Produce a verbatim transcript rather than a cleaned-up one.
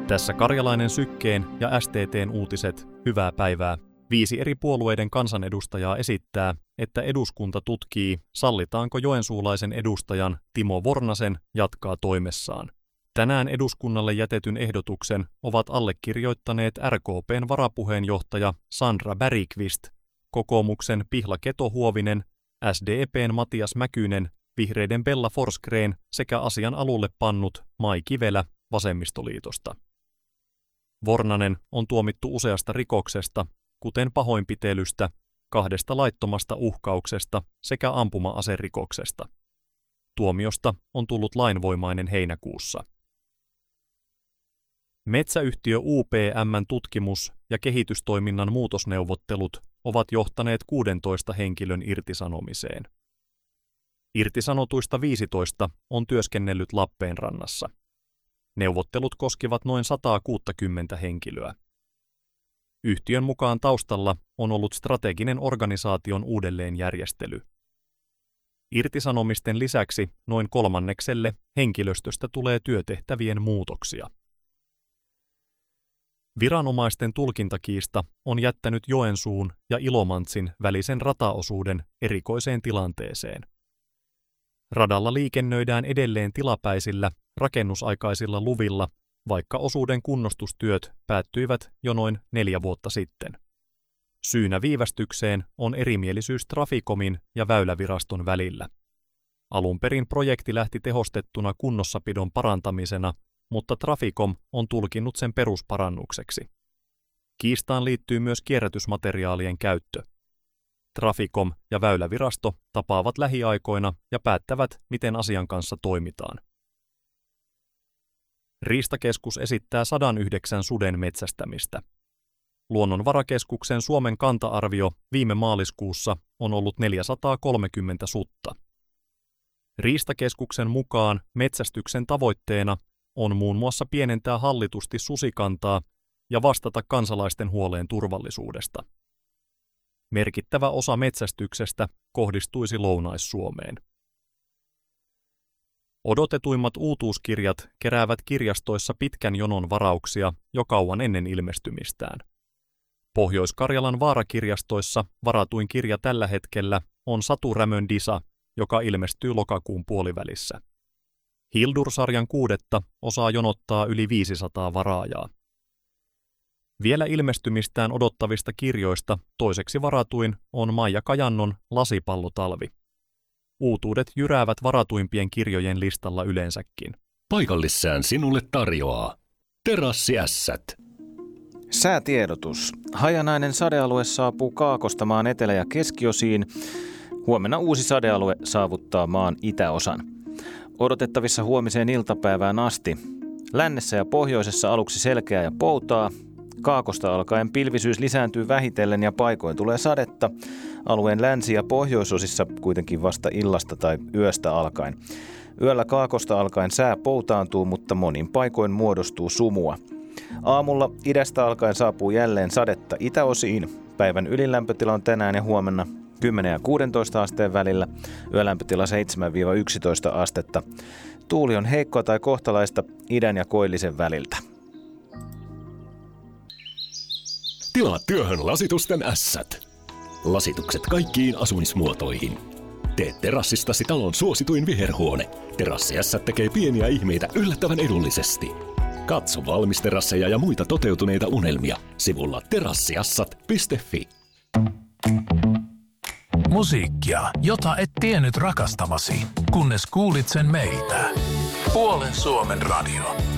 Tässä Karjalainen Sykkeen ja S T T:n uutiset. Hyvää päivää. Viisi eri puolueiden kansanedustajaa esittää, että eduskunta tutkii, sallitaanko joensuulaisen edustajan Timo Vornasen jatkaa toimessaan. Tänään eduskunnalle jätetyn ehdotuksen ovat allekirjoittaneet R K P:n varapuheenjohtaja Sandra Bergqvist, kokoomuksen Pihla Keto-Huovinen, S D P:n Matias Mäkynen, vihreiden Bella Forsgren sekä asian alulle pannut Mai Kivelä vasemmistoliitosta. Vornanen on tuomittu useasta rikoksesta, kuten pahoinpitelystä, kahdesta laittomasta uhkauksesta sekä ampuma-aserikoksesta. Tuomiosta on tullut lainvoimainen heinäkuussa. Metsäyhtiö U P M:n tutkimus- ja kehitystoiminnan muutosneuvottelut ovat johtaneet kuusitoista henkilön irtisanomiseen. Irtisanotuista viisitoista on työskennellyt Lappeenrannassa. Neuvottelut koskivat noin sata kuusikymmentä henkilöä. Yhtiön mukaan taustalla on ollut strateginen organisaation uudelleenjärjestely. Irtisanomisten lisäksi noin kolmannekselle henkilöstöstä tulee työtehtävien muutoksia. Viranomaisten tulkintakiista on jättänyt Joensuun ja Ilomantsin välisen rataosuuden erikoiseen tilanteeseen. Radalla liikennöidään edelleen tilapäisillä, rakennusaikaisilla luvilla, vaikka osuuden kunnostustyöt päättyivät jo noin neljä vuotta sitten. Syynä viivästykseen on erimielisyys Traficomin ja Väyläviraston välillä. Alun perin projekti lähti tehostettuna kunnossapidon parantamisena, mutta Traficom on tulkinnut sen perusparannukseksi. Kiistaan liittyy myös kierrätysmateriaalien käyttö. Traficom ja Väylävirasto tapaavat lähiaikoina ja päättävät, miten asian kanssa toimitaan. Riistakeskus esittää sata yhdeksän suden metsästämistä. Luonnonvarakeskuksen Suomen kanta-arvio viime maaliskuussa on ollut neljäsataakolmekymmentä sutta. Riistakeskuksen mukaan metsästyksen tavoitteena on muun muassa pienentää hallitusti susikantaa ja vastata kansalaisten huoleen turvallisuudesta. Merkittävä osa metsästyksestä kohdistuisi Lounais-Suomeen. Odotetuimmat uutuuskirjat keräävät kirjastoissa pitkän jonon varauksia jo kauan ennen ilmestymistään. Pohjois-Karjalan vaarakirjastoissa varatuin kirja tällä hetkellä on Satu Rämön Disa, joka ilmestyy lokakuun puolivälissä. Hildur-sarjan kuudetta osaa jonottaa yli viisisataa varaajaa. Vielä ilmestymistään odottavista kirjoista toiseksi varatuin on Maija Kajannon Lasipallotalvi. Uutuudet jyräävät varatuimpien kirjojen listalla yleensäkin. Paikallissään sinulle tarjoaa Terassiässät. Säätiedotus. Hajanainen sadealue saapuu Kaakosta maan etelä- ja keskiosiin. Huomenna uusi sadealue saavuttaa maan itäosan. Odotettavissa huomiseen iltapäivään asti. Lännessä ja pohjoisessa aluksi selkeää ja poutaa. Kaakosta alkaen pilvisyys lisääntyy vähitellen ja paikoin tulee sadetta. Alueen länsi- ja pohjoisosissa kuitenkin vasta illasta tai yöstä alkaen. Yöllä Kaakosta alkaen sää poutaantuu, mutta monin paikoin muodostuu sumua. Aamulla idästä alkaen saapuu jälleen sadetta itäosiin. Päivän ylilämpötila on tänään ja huomenna kymmenen ja kuusitoista asteen välillä, yölämpötila seitsemän yksitoista astetta. Tuuli on heikkoa tai kohtalaista idän ja koillisen väliltä. Tilaa työhön lasitusten ässät. Lasitukset kaikkiin asumismuotoihin. Tee terassistasi talon suosituin viherhuone. Terassiässät tekee pieniä ihmeitä yllättävän edullisesti. Katso valmisterasseja ja muita toteutuneita unelmia sivulla terassiassat piste fi. Musiikkia, jota et tiennyt rakastavasi, kunnes kuulit sen meiltä. Puolen Suomen radio.